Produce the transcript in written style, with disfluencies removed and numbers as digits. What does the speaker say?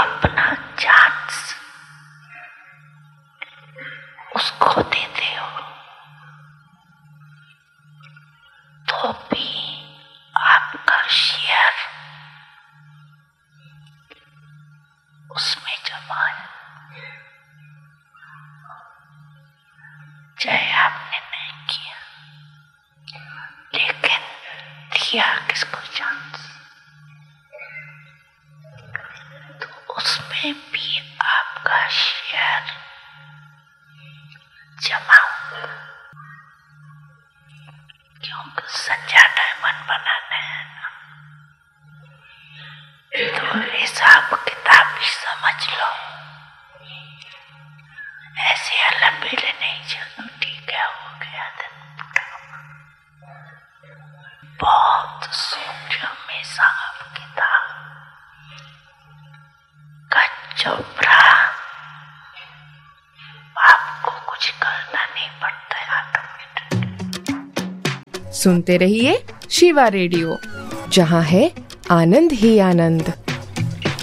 अपना चांस उसको देते हो तो भी आपका शेयर उसमें जमा है। चाहे आपने नहीं किया, लेकिन दिया किसको चांस, तो उसमें भी आपका शेयर जमा होगा। क्योंकि सच्चा डायमंड बनाना है ना, तो हिसाब किताब भी समझ लो। ऐसे अलग-बिले नहीं, चलो ठीक है, हो गया दिन। बहुत सूक्ष्म हिसाब किताब का चोपड़ा, आपको कुछ करना नहीं पड़ता है ऑटोमेटिक। सुनते रहिए शिवा रेडियो, जहां है आनंद ही आनंद।